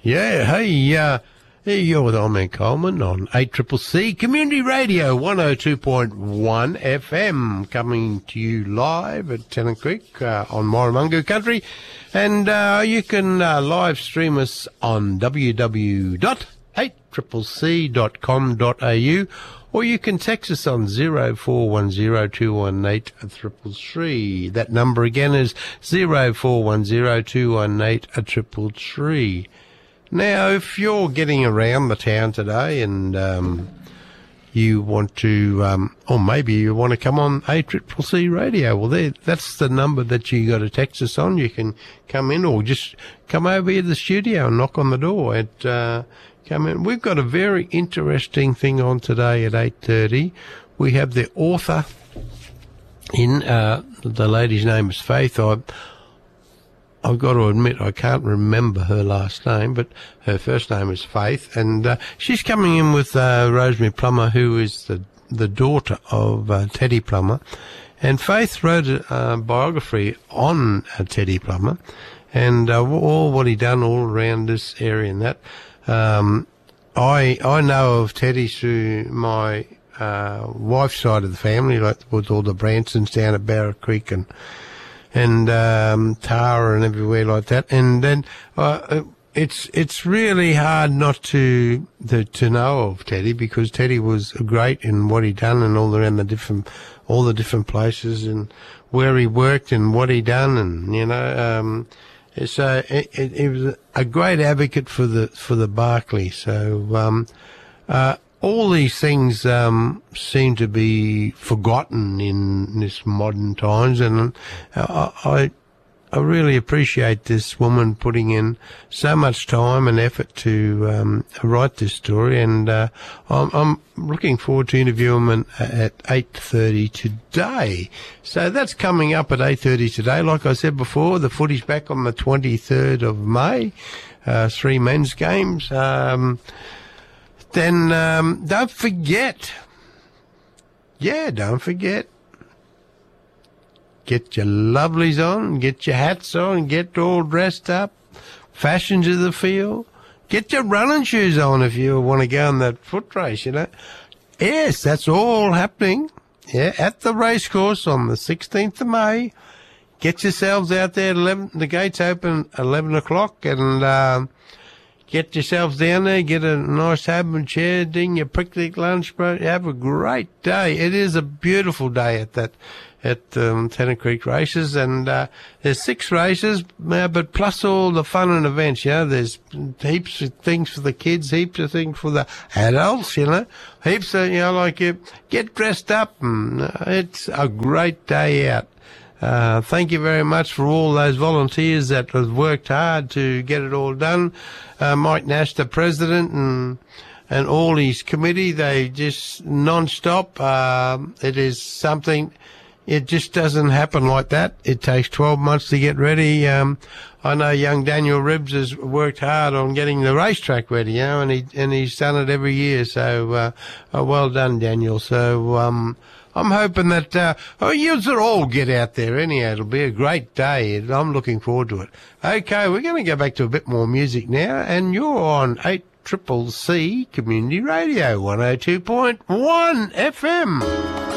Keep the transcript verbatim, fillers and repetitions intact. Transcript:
Yeah, hey, uh, you're with Old Man Coleman on eight C C C Community Radio one oh two point one F M, coming to you live at Tennant Creek uh, on Warramungu Country. And uh, you can uh, live stream us on w w w dot eight c c c dot com dot a u, or you can text us on zero four one zero two one eight three three three. That number again is zero four one zero two one eight three three three. Now, if you're getting around the town today and um, you want to, um, or maybe you want to come on eight C C C Radio, well, there, that's the number that you got to text us on. You can come in or just come over here to the studio and knock on the door. At, uh, come in. We've got a very interesting thing on today at eight thirty. We have the author in, uh, the lady's name is Faith. I, I've got to admit, I can't remember her last name, but her first name is Faith, and uh, she's coming in with uh, Rosemary Plummer, who is the the daughter of uh, Teddy Plummer. And Faith wrote a uh, biography on uh, Teddy Plummer, and uh, all what he done all around this area and that. Um, I I know of Teddy through my uh, wife's side of the family, like with all the Bransons down at Barra Creek and and um, Tara and everywhere like that. And then uh, it's it's really hard not to, to to know of Teddy, because Teddy was great in what he done and all around the different all the different places and where he worked and what he done, and you know. Um, So it, it, it was a great advocate for the for the Barclay. So um, uh, all these things um, seem to be forgotten in this modern times, and I, I I really appreciate this woman putting in so much time and effort to um, write this story, and uh, I'm, I'm looking forward to interviewing him at eight thirty today. So that's coming up at eight thirty today. Like I said before, the footy's back on the twenty-third of May, uh, three men's games. Um, then um, don't forget, yeah, don't forget, get your lovelies on, get your hats on, get all dressed up, fashion to the field. Get your running shoes on if you want to go on that foot race, you know. Yes, that's all happening, yeah, at the racecourse on the sixteenth of May. Get yourselves out there at eleven, the gates open at eleven o'clock, and uh, get yourselves down there, get a nice table and chair, ding your picnic lunch, bro. Have a great day. It is a beautiful day at that at um, Tennant Creek races, and uh, there's six races, uh, but plus all the fun and events, you know. There's heaps of things for the kids, heaps of things for the adults, you know. Heaps of, you know, like you get dressed up, and uh, it's a great day out. Uh, thank you very much for all those volunteers that have worked hard to get it all done. Uh, Mike Nash, the president, and and all his committee, they just non-stop. Uh, it is something. It just doesn't happen like that. It takes twelve months to get ready. Um, I know young Daniel Ribbs has worked hard on getting the racetrack ready, you know, and he and he's done it every year. So, uh, uh, well done, Daniel. So, um, I'm hoping that, uh, oh, you'll all get out there anyhow. It'll be a great day. I'm looking forward to it. Okay, we're going to go back to a bit more music now, and you're on eight C C C Community Radio one oh two point one F M.